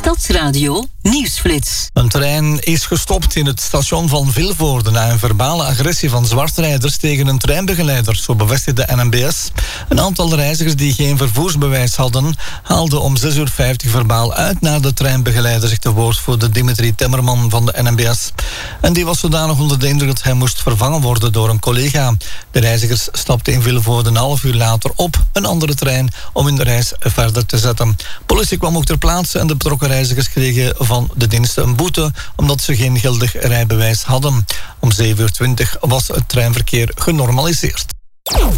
Stadsradio Nieuwsflits. Een trein is gestopt in het station van Vilvoorde na een verbale agressie van zwartrijders tegen een treinbegeleider, zo bevestigde de NMBS. Een aantal reizigers die geen vervoersbewijs hadden, haalden om 6:50 verbaal uit naar de treinbegeleider, zegt de woordvoerder Dimitri Timmerman van de NMBS. En die was zodanig onder de indruk dat hij moest vervangen worden door een collega. De reizigers stapten in Vilvoorde een half uur later op een andere trein om hun reis verder te zetten. Politie kwam ook ter plaatse en de betrokken reizigers kregen van de diensten een boete omdat ze geen geldig rijbewijs hadden. Om 7:20 was het treinverkeer genormaliseerd.